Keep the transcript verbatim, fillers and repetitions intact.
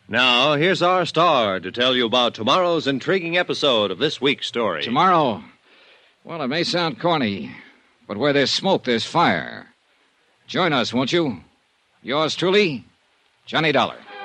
Now, here's our star to tell you about tomorrow's intriguing episode of this week's story. Tomorrow? Well, it may sound corny, but where there's smoke, there's fire. Join us, won't you? Yours truly, Johnny Dollar.